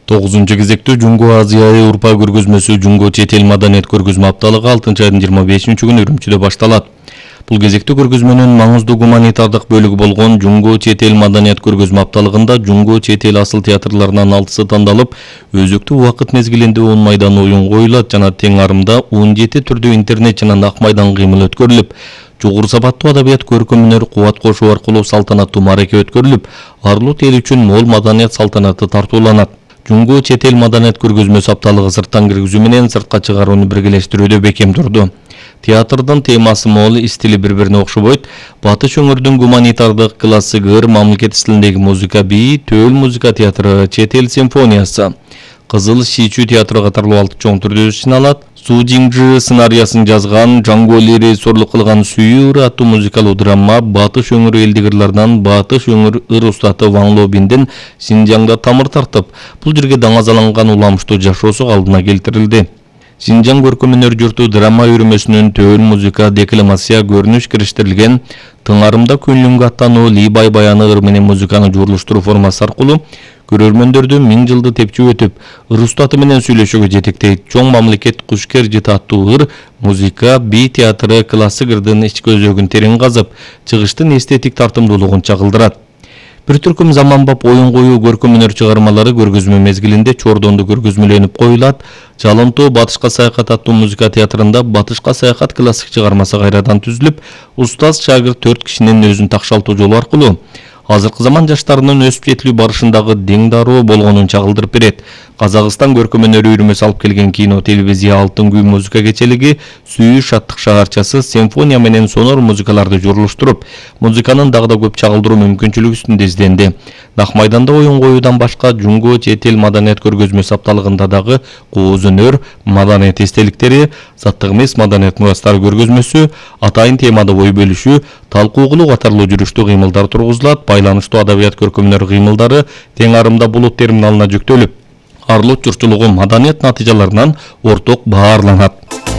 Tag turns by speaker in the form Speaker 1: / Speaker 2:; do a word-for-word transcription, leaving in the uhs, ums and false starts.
Speaker 1: тогузунчу кезекте Жунго Азия Европа көргөзмөсү Жунго чет эл маданият көргөзмө апталыгы алтынчы айдын жыйырма бешинчи күнү Үрүмчүдө башталат. Бул кезекте көргөзмөнүн маңыздуу гуманитардык бөлүгү болгон Жунго чет эл маданият көргөзмө апталыгында Жунго чет эл асыл театрларынан алтысы тандалып, өзөктүү убакыт мезгилинде он майдан оюн коюлат жана тең арымда он жети түрдүү интернет жана ак майдан кыймыл өткөрүлүп, жогору сапаттуу адабият көркөмүнөр кубат кошуу аркылуу салтанаттуу маареке өткөрүлүп, арлуу эл үчүн мол маданият салтанаты тартууланат. Жунго чет эл маданият көргөзмөсү апталыгы сырттан киргизүү менен сыртка чыгарууну биргелештирүүдө бекем турду. Театрдын темасы мол, стили бири-бирине окшобойт. Батыш өңүрдүн гуманитардык классик ыр мамлекет стилиндеги музыка бии, төл музыка театры, чет эл симфониясы, Кызыл Шичүү театры катарлуу алты чоң түрдө сыналат. Су Жиңжи сценариясын жазган Жаңго Ли режиссерлук кылган Сүйүү ыры аттуу музыкалуу драма Батыш өңүрү элдик ырларынан Батыш өңүр ыр устаты Ваң Лобиндин Синжаңда тамыр тартып, бул жерге даңазаланган уламыштуу жашоосу алдына келтирилди. Синжаң көркөмүнөр журту драма үйрөмөсүнүн төл музыка декламация көрүнүш кириштирилген, тыңарымда күнлүңгө аттануу Ли Бай баяны ыр менен музыканы жуурулуштуруу формасы аркылуу көрөрмөндөрдү миң жылды тепчүп өтүп, ыр устаты менен сүйлөшүүгө жетектейт. Чоң мамлекет кушкер жыты аттуу ыр, музыка, би театры классик ырдын ички өзөгүн терең казып, чыгыштын эстетик тартымдуулугун чагылдырат. Бир түркүм заманбап оюн коюу көркөмүнөр чыгармалары көргөзмө мезгилинде Чордондо көргөзмөлөнүп коюлат. Жалынтоо Батышка саякат аттуу музыка театрында Батышка саякат классик чыгармасы кайрадан түзүлүп, устаз шагырт төрт кишинин өзүн такшалтуу жолу аркылуу азыркы заман жаштарынын өсүп жетилүү барышындагы дең дароо болгонун чагылдырып берет. Казакстан көркөмөнөрү үйрөмөсү алып келген кино, телевизия, алтын күй музыка кечелиги, Сүйүү шаттык шаарчасы симфония менен сонор музыкаларды жуурулуштуруп, музыканын дагы да көп чагылдыруу мүмкүнчүлүгү үстүндө изденди. Нак майданда оюн коюудан башка Жунго чет эл маданият көргөзмөсү апталыгында дагы кооз өнөр, маданият эстеликтери, заттык эмес маданият мурастары көргөзмөсү, атайын темада ой бөлүшүү, талкуу кылуу катарлуу жүрүштүү кыймылдар тургузулат. Байланыштуу адабият көркөмүнөр кыймылдары тең арымда булут терминалына жүктөлүп, арлуу журтчулугу маданият натыйжаларынан орток баарланат.